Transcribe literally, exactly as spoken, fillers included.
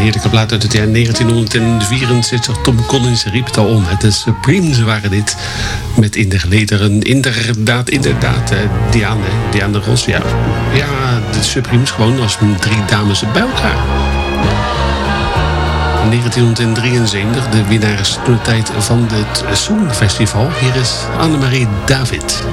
heerlijke plaat uit het jaar negentienhonderdvierenzestig. Tom Collins riep het al om. De Supremes waren dit. Met in de gelederen, inderdaad, inderdaad, uh, Diane, Diane Ross. Ja, ja, de Supremes gewoon als drie dames bij elkaar. negentienhonderddrieënzeventig, de winnaars toen de tijd van het Songfestival. Hier is Annemarie David.